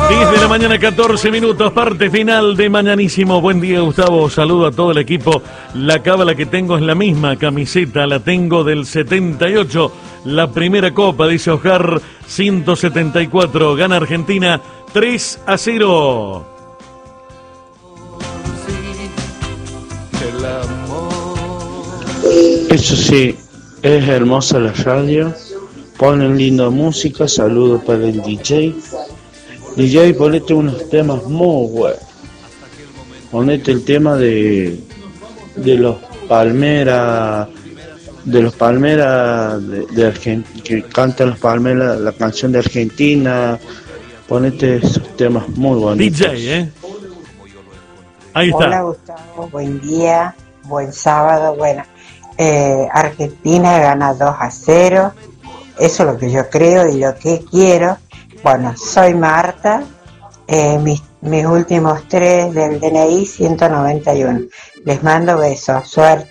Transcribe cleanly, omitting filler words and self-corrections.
10 de la mañana, 14 minutos, parte final de Mañanísimo. Buen día, Gustavo. Saludo a todo el equipo. La cábala que tengo es la misma camiseta, la tengo del 78. La primera copa, dice Oscar, 174. Gana Argentina 3-0. Eso sí, es hermosa la radio. Ponen linda música. Saludos para el DJ. DJ, ponete unos temas muy buenos. Ponete el tema de los Palmeras, de Argentina, que cantan los Palmeras, la canción de Argentina. Ponete esos temas muy bonitos. DJ, ahí está. Hola Gustavo, buen día, buen sábado. Bueno, Argentina gana 2-0. Eso es lo que yo creo y lo que quiero. Bueno, soy Marta, mis últimos 3 del DNI 191. Les mando besos, suerte.